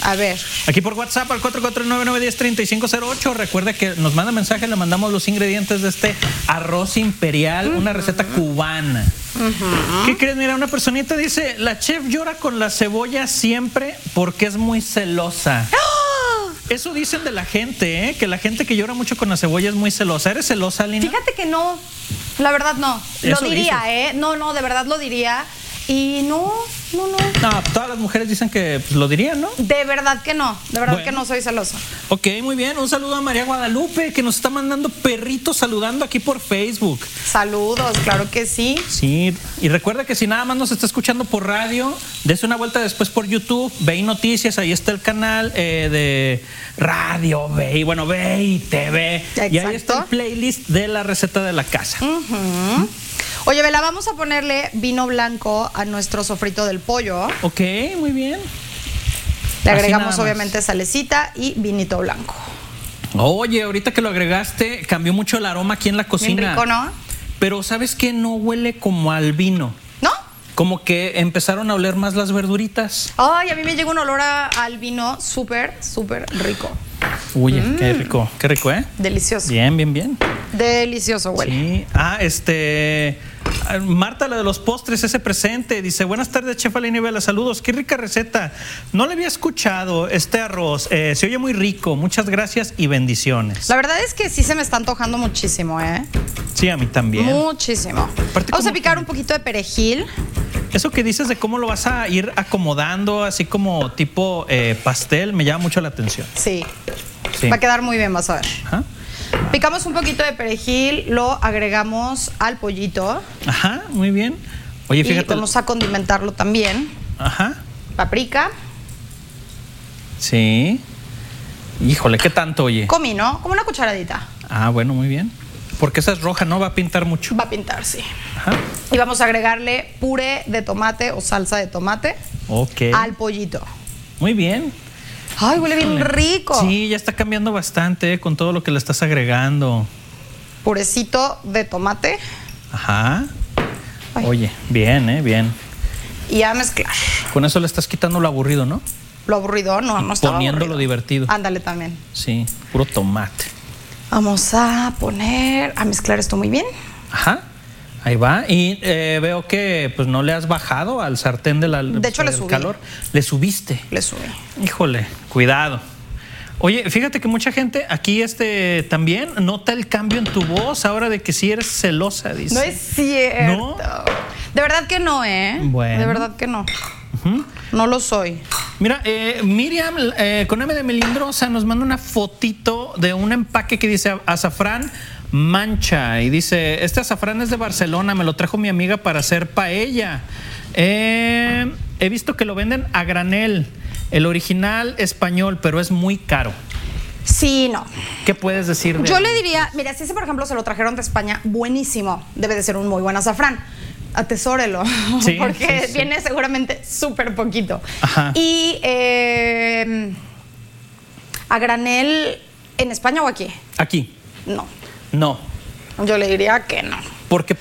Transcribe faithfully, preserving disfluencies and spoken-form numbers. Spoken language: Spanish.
A ver. Aquí por WhatsApp al cuatro cuatro nueve, nueve uno cero, tres cinco cero ocho. Recuerda que nos manda mensaje, le mandamos los ingredientes de este arroz imperial, uh-huh. una receta cubana. Uh-huh. ¿Qué crees? Mira, una personita dice, la chef llora con la cebolla siempre porque es muy celosa. ¡Oh! Eso dicen de la gente, ¿eh? Que la gente que llora mucho con la cebolla es muy celosa. ¿Eres celosa, Lina? Fíjate que no, la verdad no. Eso lo diría, dices. ¿eh? No, no, de verdad lo diría. Y no, no, no. No, todas las mujeres dicen que pues, lo dirían, ¿no? De verdad que no, de verdad bueno. que no soy celosa. Ok, muy bien. Un saludo a María Guadalupe, que nos está mandando perritos saludando aquí por Facebook. Saludos, claro que sí. Sí, y recuerda que si nada más nos está escuchando por radio, dese una vuelta después por YouTube, Ve y Noticias, ahí está el canal eh, de radio, Ve, bueno, Ve y T V. Exacto. Y ahí está el playlist de la receta de la casa. Uh-huh. ¿Mm? Oye, Vela, vamos a ponerle vino blanco a nuestro sofrito del pollo. Ok, muy bien. Le agregamos obviamente salecita y vinito blanco. Oye, ahorita que lo agregaste, cambió mucho el aroma aquí en la cocina. Bien rico, ¿no? Pero ¿sabes qué? No huele como al vino. ¿No? Como que empezaron a oler más las verduritas. Ay, a mí me llega un olor a, al vino súper, súper rico. Uy, mm. qué rico, qué rico, ¿eh? Delicioso. Bien, bien, bien. Delicioso huele. Sí. Ah, este... Marta, la de los postres, ese presente, dice, buenas tardes, chef Aline y Vela, saludos, qué rica receta. No le había escuchado este arroz, eh, se oye muy rico, muchas gracias y bendiciones. La verdad es que sí se me está antojando muchísimo, ¿eh? Sí, a mí también. Muchísimo. Aparte, vamos a picar que... un poquito de perejil. Eso que dices de cómo lo vas a ir acomodando, así como tipo eh, pastel, me llama mucho la atención. Sí. sí, va a quedar muy bien, vas a ver. Ajá. Picamos un poquito de perejil, lo agregamos al pollito. Ajá, muy bien. Oye, fíjate. Y vamos a condimentarlo también. Ajá. Paprika. Sí. Híjole, ¿qué tanto, oye? Comino, como una cucharadita. Ah, bueno, muy bien. Porque esa es roja, ¿no? Va a pintar mucho. Va a pintar, sí. Ajá. Y vamos a agregarle puré de tomate o salsa de tomate. Ok. Al pollito. Muy bien. Ay, huele bien rico. Sí, ya está cambiando bastante eh, con todo lo que le estás agregando. Purecito de tomate. Ajá. Ay. Oye, bien, eh, bien. Y a mezclar. Con eso le estás quitando lo aburrido, ¿no? Lo aburrido, no, no estaba poniendo aburrido. Lo divertido. Ándale también. Sí, puro tomate. Vamos a poner, a mezclar esto muy bien. Ajá. Ahí va. Y eh, veo que pues no le has bajado al sartén de la, de hecho, le subí. calor. ¿Le subiste? Le subí. Híjole, cuidado. Oye, fíjate que mucha gente aquí este también nota el cambio en tu voz ahora de que sí eres celosa, dice. No es cierto. ¿No? De verdad que no, ¿eh? Bueno. De verdad que no. Uh-huh. No lo soy. Mira, eh, Miriam eh, con M de Melindrosa nos manda una fotito de un empaque que dice azafrán mancha y dice, este azafrán es de Barcelona, me lo trajo mi amiga para hacer paella. Eh, he visto que lo venden a granel, el original español, pero es muy caro. Sí, no. ¿Qué puedes decir de Yo él? le diría, mira, si ese por ejemplo se lo trajeron de España, buenísimo, debe de ser un muy buen azafrán. Atesórelo, sí, porque sí, sí. viene seguramente súper poquito. Ajá. Y eh, a granel, ¿en España o aquí? Aquí. No. No. Yo le diría que no. Porque